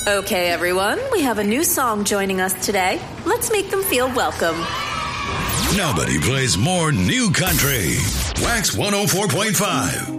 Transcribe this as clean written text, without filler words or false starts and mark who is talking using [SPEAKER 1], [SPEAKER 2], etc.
[SPEAKER 1] Okay, everyone, we have a new song joining us today. Let's make them feel welcome.
[SPEAKER 2] Nobody plays more new country. Wax 104.5.